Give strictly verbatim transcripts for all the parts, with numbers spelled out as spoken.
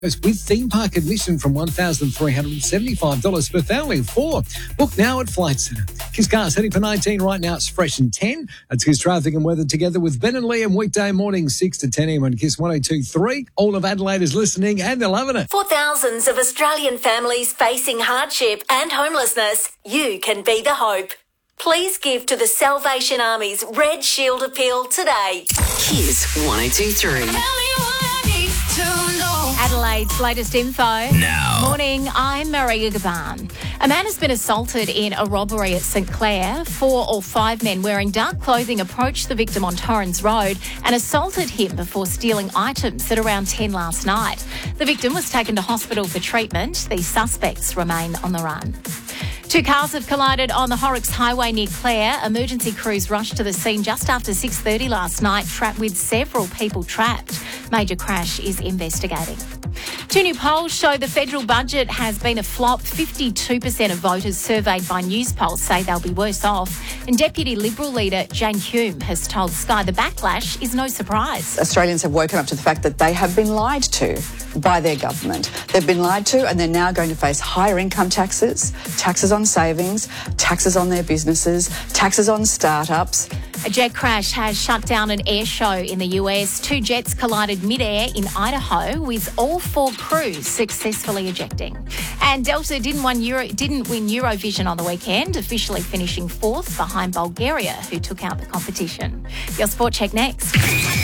with theme park admission from one thousand three hundred seventy-five dollars per family of four. Book now at Flight Centre. Kiss Cars heading for nineteen right now. It's fresh and ten. That's Kiss Traffic and Weather together with Ben and Liam weekday morning six to ten a.m. on Kiss one oh two point three. All of Adelaide is listening and they're loving it. For thousands of Australian families facing hardship and homelessness, you can be the hope. Please give to the Salvation Army's Red Shield Appeal today. Kiss one oh two point three. Adelaide's latest info. Now. Morning, I'm Maria Gaban. A man has been assaulted in a robbery at St Clair. Four or five men wearing dark clothing approached the victim on Torrens Road and assaulted him before stealing items at around ten last night. The victim was taken to hospital for treatment. The suspects remain on the run. Two cars have collided on the Horrocks Highway near Clare. Emergency crews rushed to the scene just after six thirty last night, trapped with several people trapped. Major crash is investigating. Two new polls show the federal budget has been a flop. fifty-two percent of voters surveyed by Newspolls say they'll be worse off. And Deputy Liberal leader Jane Hume has told Sky the backlash is no surprise. Australians have woken up to the fact that they have been lied to by their government. They've been lied to and they're now going to face higher income taxes, taxes on savings, taxes on their businesses, taxes on startups. A jet crash has shut down an air show in the U S. Two jets collided mid-air in Idaho with all four crews successfully ejecting. And Delta didn't win, Euro, didn't win Eurovision on the weekend, officially finishing fourth behind Bulgaria, who took out the competition. Your sport check next.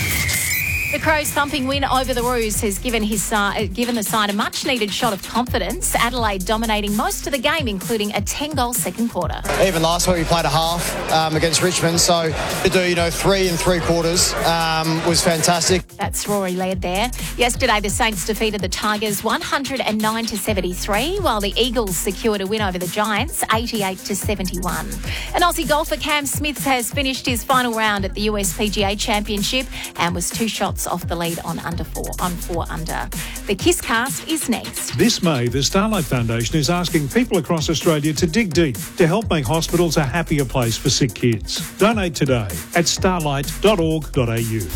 The Crows' thumping win over the Roos has given his uh, given the side a much-needed shot of confidence. Adelaide dominating most of the game, including a ten-goal second quarter. Even last week we played a half um, against Richmond, so to do, you know, three and three quarters um, was fantastic. That's Rory Laird there. Yesterday, the Saints defeated the Tigers one hundred nine to seventy-three, while the Eagles secured a win over the Giants eighty-eight to seventy-one. An Aussie golfer, Cam Smith, has finished his final round at the U S P G A Championship and was two shots off the lead on under four on four under. The Kiss Cast is next. This May, the Starlight Foundation is asking people across Australia to dig deep to help make hospitals a happier place for sick kids. Donate today at starlight dot org dot a u.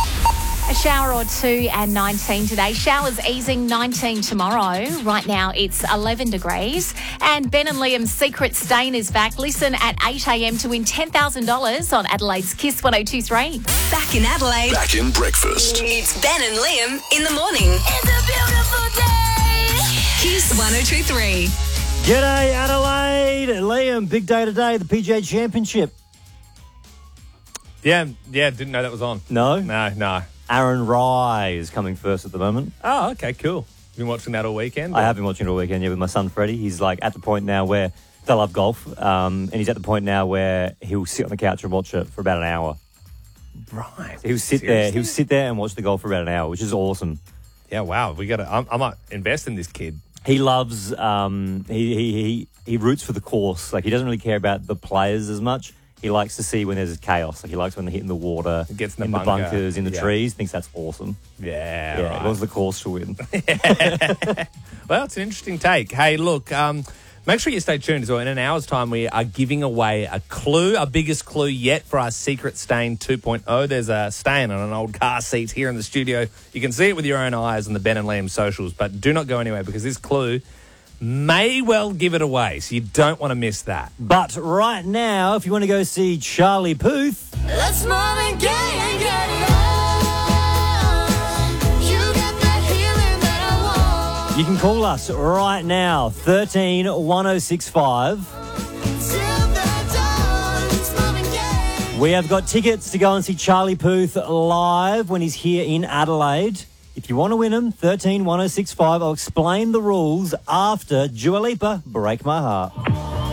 A shower or two and nineteen today. Showers easing, nineteen tomorrow. Right now it's eleven degrees. And Ben and Liam's Secret Stain is back. Listen at eight a.m. to win ten thousand dollars on Adelaide's Kiss one oh two point three. Back in Adelaide. Back in breakfast. It's Ben and Liam in the morning. It's a beautiful day. Kiss one oh two point three. G'day, Adelaide. Liam, big day today, the P G A Championship. Yeah, yeah, didn't know that was on. No? No, no. Aaron Rye is coming first at the moment. Oh, okay, cool. Been watching that all weekend? Or? I have been watching it all weekend, yeah, with my son Freddie. He's like at the point now where they love golf, um, and he's at the point now where he'll sit on the couch and watch it for about an hour. Right. He'll sit Seriously? there. He'll sit there and watch the golf for about an hour, which is awesome. Yeah, wow. We got to. I, I might invest in this kid. He loves. Um, he, he he he roots for the course. Like he doesn't really care about the players as much. He likes to see when there's chaos. Like he likes when they're hitting the water, It gets in the in bunker. the bunkers, in the Yeah. trees. Thinks that's awesome. Yeah, Yeah, right. he wants the course to win. Well, it's an interesting take. Hey, look, um, make sure you stay tuned as well. In an hour's time, we are giving away a clue, our biggest clue yet for our Secret Stain two point oh. There's a stain on an old car seat here in the studio. You can see it with your own eyes on the Ben and Liam socials, but do not go anywhere because this clue may well give it away, so you don't want to miss that. But right now, if you want to go see Charlie Puth, Let's more than gay and get it on. You got that healing that I want. you can call us right now, thirteen one oh six five. Till the dawn, it's more than gay. We have got tickets to go and see Charlie Puth live when he's here in Adelaide. If you want to win them, thirteen one oh six five. I'll explain the rules after Dua Lipa, Break My Heart.